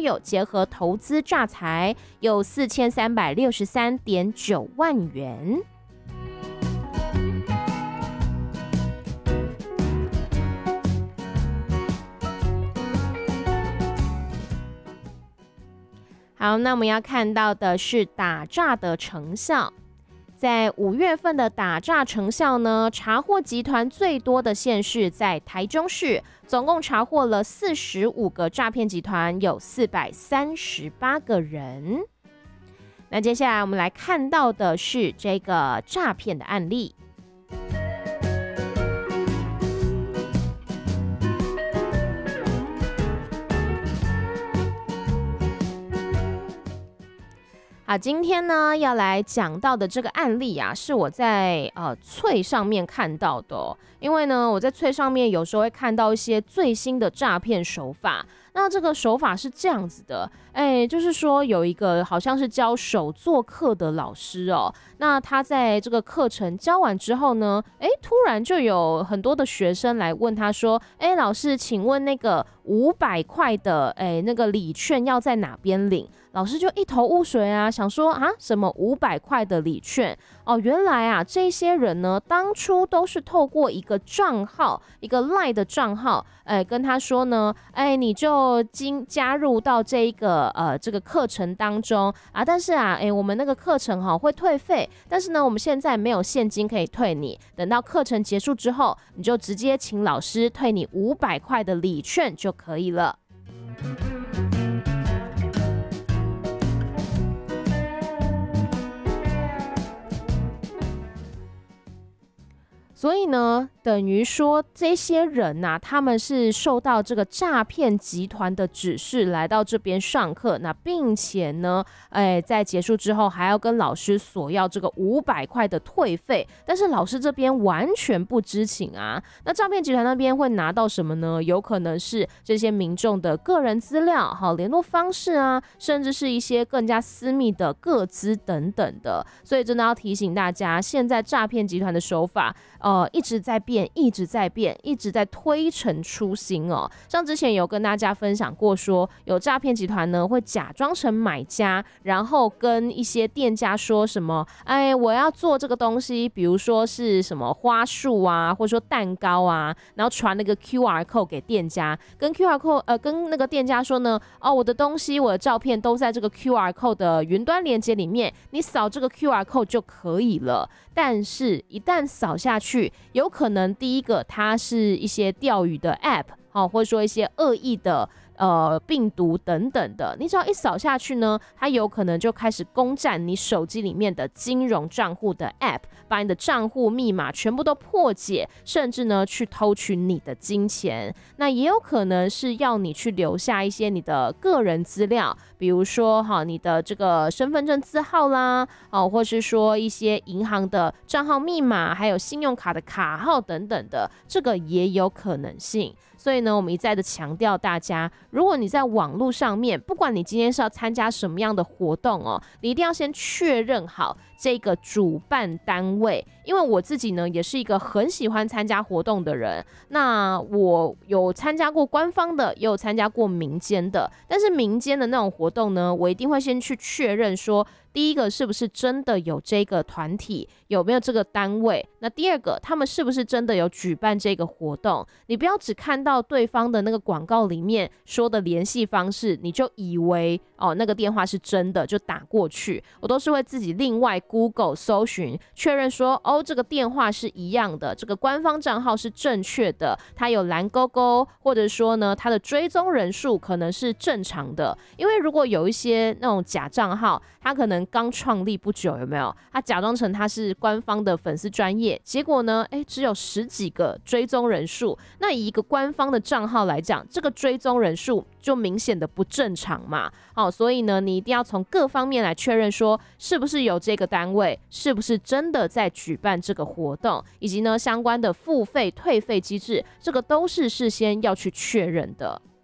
友结合投资诈财，有4363.9万元。好，那我们要看到的是打诈的成效。在5月份的打诈成效呢，查获集团最多的县市在台中市，总共查获了45个诈骗集团，有438个人。那接下来我们来看到的是这个诈骗的案例。好，今天呢要来讲到的这个案例啊，是我在脆上面看到的哦。因为呢，我在脆上面有时候会看到一些最新的诈骗手法。那这个手法是这样子的，就是说有一个好像是教手作课的老师哦，那他在这个课程教完之后呢，突然就有很多的学生来问他说，老师，请问那个500块的那个礼券要在哪边领？老师就一头雾水啊，想说啊，什么500块的礼券？哦，原来啊，这些人呢，当初都是透过一个账号，一个 LINE 的账号，跟他说呢，你就加入到这个课程当中啊，但是啊，我们那个课程会退费，但是呢，我们现在没有现金可以退你，等到课程结束之后，你就直接请老师退你500块的礼券就可以了。所以呢，等于说这些人啊，他们是受到这个诈骗集团的指示来到这边上课，那并且呢，在结束之后还要跟老师索要这个500块的退费，但是老师这边完全不知情啊。那诈骗集团那边会拿到什么呢？有可能是这些民众的个人资料、联络方式啊，甚至是一些更加私密的个资等等的。所以真的要提醒大家，现在诈骗集团的手法一直在变，一直在变，一直在推陈出新哦。像之前有跟大家分享过说，有诈骗集团呢会假装成买家，然后跟一些店家说什么，我要做这个东西，比如说是什么花束啊，或者说蛋糕啊，然后传那个 QR code 给店家，跟 QR code跟那个店家说呢，我的东西，我的照片都在这个 QR code 的云端连接里面，你扫这个 QR code 就可以了。但是，一旦扫下去，有可能第一个它是一些钓鱼的 App， 或者说一些恶意的病毒等等的，你只要一扫下去呢，它有可能就开始攻占你手机里面的金融账户的 App， 把你的账户密码全部都破解，甚至呢去偷取你的金钱。那也有可能是要你去留下一些你的个人资料，比如说你的这个身份证字号啦，或是说一些银行的账号密码，还有信用卡的卡号等等的，这个也有可能性。所以呢，我们一再的强调大家，如果你在网络上面，不管你今天是要参加什么样的活动哦，你一定要先确认好这个主办单位。因为我自己呢，也是一个很喜欢参加活动的人。那我有参加过官方的，也有参加过民间的。但是民间的那种活动呢，我一定会先去确认说，第一个是不是真的有这个团体，有没有这个单位？那第二个，他们是不是真的有举办这个活动？你不要只看到对方的那个广告里面说的联系方式，你就以为那个电话是真的，就打过去。我都是会自己另外 Google 搜寻，确认说这个电话是一样的，这个官方账号是正确的，它有蓝勾勾，或者说呢，它的追踪人数可能是正常的。因为如果有一些那种假账号，它可能刚创立不久，有没有？它假装成它是官方的粉丝专页，结果呢，只有10几个追踪人数。那以一个官方的账号来讲，这个追踪人数就明显的不正常嘛。所以呢，你一定要从各方面来确认说，是不是有这个单位，是不是真的在举办这个活动，以及呢相关的付费退费机制，这个都是事先要去确认的。